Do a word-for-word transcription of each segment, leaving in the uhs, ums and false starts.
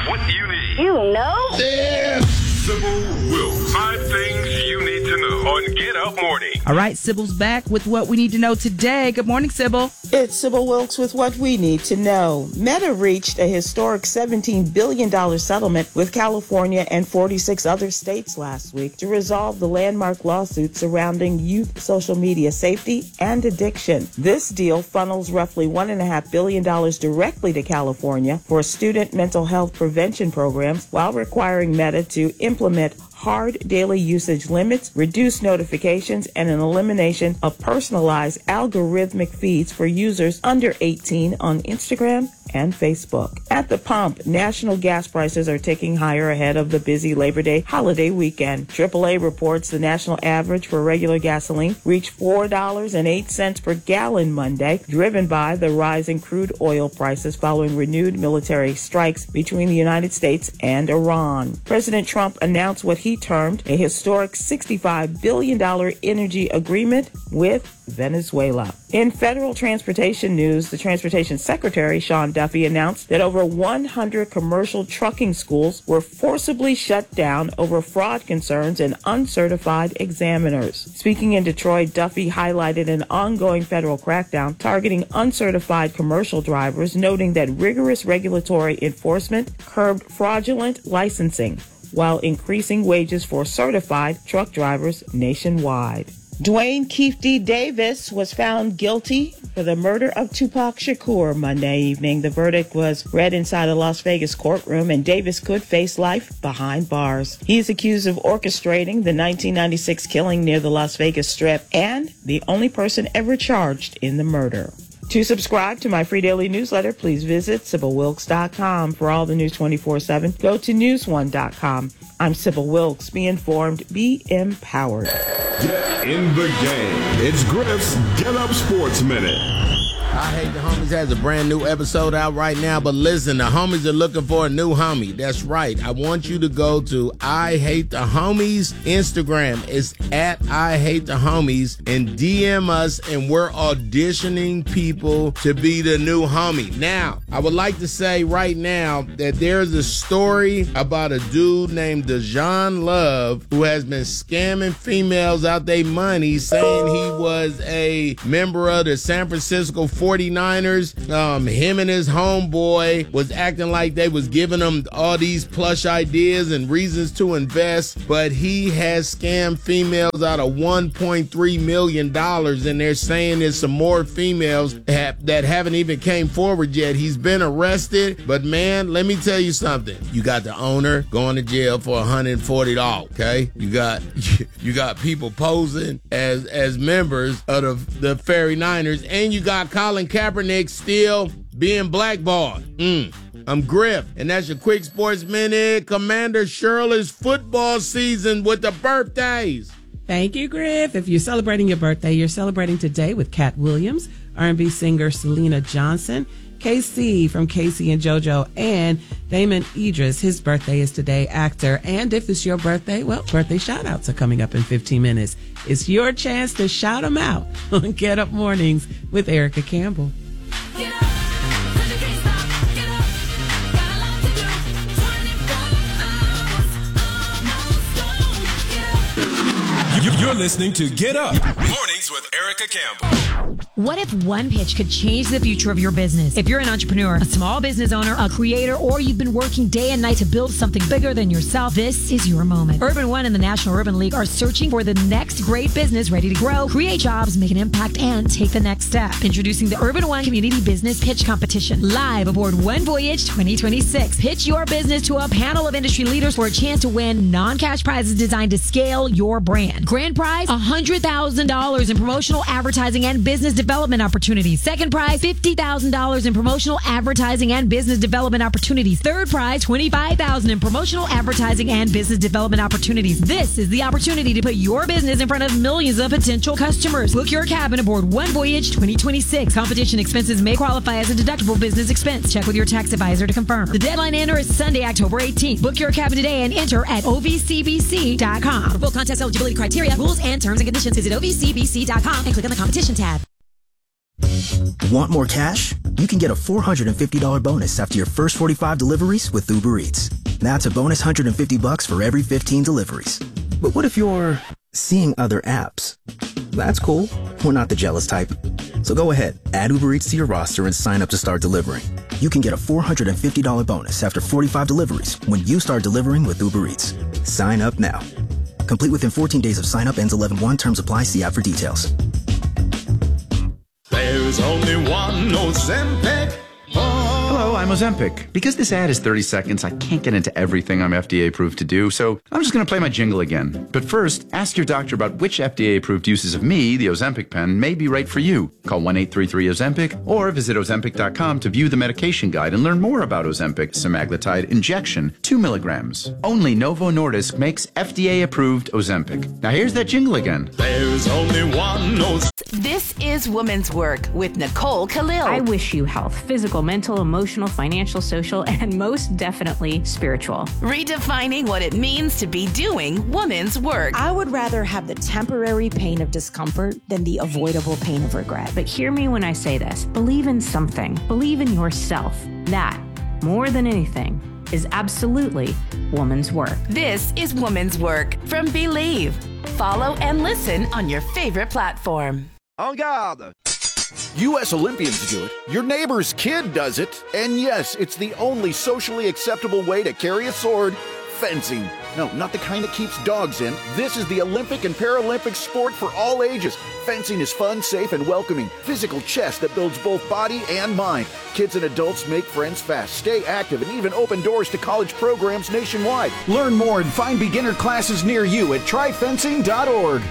what you need. You know? Yeah. Sybil Wilkes. Five things you need to know on Get Up Morning. All right, Sybil's back with what we need to know today. Good morning, Sybil. It's Sybil Wilkes with what we need to know. Meta reached a historic seventeen billion dollars settlement with California and forty-six other states last week to resolve the landmark lawsuit surrounding youth social media safety and addiction. This deal funnels roughly one point five billion dollars directly to California for student mental health prevention programs while requiring Meta to implement hard daily usage limits, reduce notifications, and an elimination of personalized algorithmic feeds for users under eighteen on Instagram and Facebook. At the pump, national gas prices are ticking higher ahead of the busy Labor Day holiday weekend. triple A reports the national average for regular gasoline reached four dollars and eight cents per gallon Monday, driven by the rise in crude oil prices following renewed military strikes between the United States and Iran. President Trump announced what he termed a historic sixty-five billion dollars energy agreement with Venezuela. In federal transportation news, the Transportation Secretary, Sean Duffy, announced that over one hundred commercial trucking schools were forcibly shut down over fraud concerns and uncertified examiners. Speaking in Detroit, Duffy highlighted an ongoing federal crackdown targeting uncertified commercial drivers, noting that rigorous regulatory enforcement curbed fraudulent licensing while increasing wages for certified truck drivers nationwide. Dwayne Keefe D. Davis was found guilty for the murder of Tupac Shakur Monday evening. The verdict was read inside a Las Vegas courtroom, and Davis could face life behind bars. He is accused of orchestrating the nineteen ninety-six killing near the Las Vegas Strip and the only person ever charged in the murder. To subscribe to my free daily newsletter, please visit Sybil Wilkes dot com. For all the news twenty-four seven, go to news one dot com. I'm Sybil Wilkes. Be informed, be empowered. Get in the game. It's Griff's Get Up Sports Minute. I Hate the Homies has a brand new episode out right now, but listen, the homies are looking for a new homie. That's right. I want you to go to I Hate the Homies Instagram. It's at I Hate the Homies, and D M us, and we're auditioning people to be the new homie. Now, I would like to say right now that there's a story about a dude named Dejan Love who has been scamming females out their money, saying he was a member of the San Francisco forty-niners. Um, him and his homeboy was acting like they was giving him all these plush ideas and reasons to invest, but he has scammed females out of one point three million dollars, and they're saying there's some more females that, that haven't even came forward yet. He's been arrested, but man, let me tell you something. You got the owner going to jail for one hundred forty dollars, okay? You got you got people posing as as members of the, the forty-niners, and you got Colin Kaepernick still being blackballed. Mm. I'm Griff, and that's your quick sports minute. Commander Shirley's football season with the birthdays. Thank you, Griff. If you're celebrating your birthday, you're celebrating today with Cat Williams, R and B singer Selena Johnson, K C from Casey and JoJo, and Damon Idris. His birthday is today, actor. And if it's your birthday, well, birthday shout-outs are coming up in fifteen minutes. It's your chance to shout them out on Get Up Mornings with Erica Campbell. Get up. You're listening to Get Up Mornings with Erica Campbell. What if one pitch could change the future of your business? If you're an entrepreneur, a small business owner, a creator, or you've been working day and night to build something bigger than yourself, this is your moment. Urban One and the National Urban League are searching for the next great business ready to grow, create jobs, make an impact, and take the next step. Introducing the Urban One Community Business Pitch Competition, live aboard One Voyage twenty twenty-six. Pitch your business to a panel of industry leaders for a chance to win non-cash prizes designed to scale your brand. Grand prize, one hundred thousand dollars in promotional advertising and business development opportunities. Second prize, fifty thousand dollars in promotional advertising and business development opportunities. Third prize, twenty-five thousand dollars in promotional advertising and business development opportunities. This is the opportunity to put your business in front of millions of potential customers. Book your cabin aboard One Voyage twenty twenty-six. Competition expenses may qualify as a deductible business expense. Check with your tax advisor to confirm. The deadline to enter is Sunday, October eighteenth. Book your cabin today and enter at O V C B C dot com. For full contest eligibility criteria, rules, and terms and conditions, visit O V C B C dot com and click on the competition tab. Want more cash? You can get a four hundred fifty dollars bonus after your first forty-five deliveries with Uber Eats. That's a bonus one hundred fifty bucks for every fifteen deliveries. But what if you're seeing other apps? That's cool. We're not the jealous type. So go ahead, add Uber Eats to your roster and sign up to start delivering. You can get a four hundred fifty dollars bonus after forty-five deliveries when you start delivering with Uber Eats. Sign up now. Complete within fourteen days of sign up, ends eleven one. Terms apply. See app for details. There's only one Ozempic. Hello, I'm Ozempic. Because this ad is thirty seconds, I can't get into everything I'm F D A approved to do, so I'm just going to play my jingle again. But first, ask your doctor about which F D A approved uses of me, the Ozempic pen, may be right for you. Call one eight three three Ozempic or visit Ozempic dot com to view the medication guide and learn more about Ozempic semaglutide injection, two milligrams. Only Novo Nordisk makes F D A approved Ozempic. Now here's that jingle again. There's only one Ozempic. This is Woman's Work with Nicole Khalil. I wish you health, physical, mental, emotional, financial, social, and most definitely spiritual. Redefining what it means to be doing woman's work. I would rather have the temporary pain of discomfort than the avoidable pain of regret. But hear me when I say this. Believe in something. Believe in yourself. That, more than anything, is absolutely woman's work. This is Woman's Work from Believe. Follow and listen on your favorite platform. En garde! U S Olympians do it, your neighbor's kid does it, and yes, it's the only socially acceptable way to carry a sword, fencing. No, not the kind that keeps dogs in. This is the Olympic and Paralympic sport for all ages. Fencing is fun, safe, and welcoming. Physical chess that builds both body and mind. Kids and adults make friends fast, stay active, and even open doors to college programs nationwide. Learn more and find beginner classes near you at try fencing dot org.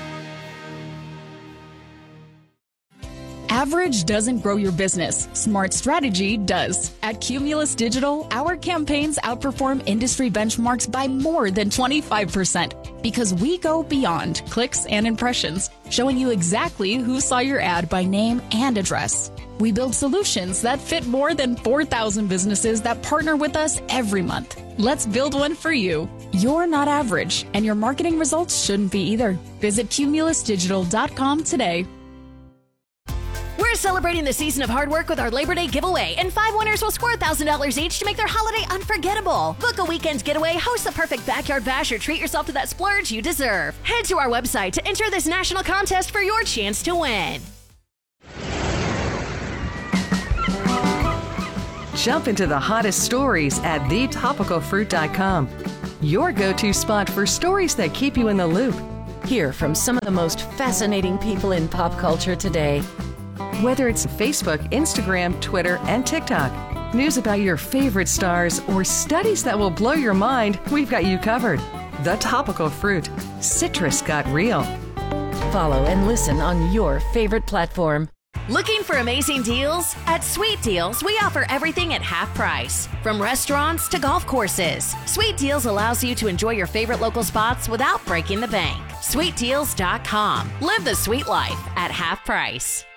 Average doesn't grow your business. Smart strategy does. At Cumulus Digital, our campaigns outperform industry benchmarks by more than twenty-five percent because we go beyond clicks and impressions, showing you exactly who saw your ad by name and address. We build solutions that fit more than four thousand businesses that partner with us every month. Let's build one for you. You're not average, and your marketing results shouldn't be either. Visit cumulus digital dot com today. We're celebrating the season of hard work with our Labor Day giveaway, and five winners will score one thousand dollars each to make their holiday unforgettable. Book a weekend getaway, host the perfect backyard bash, or treat yourself to that splurge you deserve. Head to our website to enter this national contest for your chance to win. Jump into the hottest stories at the topical fruit dot com. Your go-to spot for stories that keep you in the loop. Hear from some of the most fascinating people in pop culture today. Whether it's Facebook, Instagram, Twitter, and TikTok, news about your favorite stars, or studies that will blow your mind, we've got you covered. The Topical Fruit. Citrus got real. Follow and listen on your favorite platform. Looking for amazing deals? At Sweet Deals, we offer everything at half price. From restaurants to golf courses, Sweet Deals allows you to enjoy your favorite local spots without breaking the bank. sweet deals dot com. Live the sweet life at half price.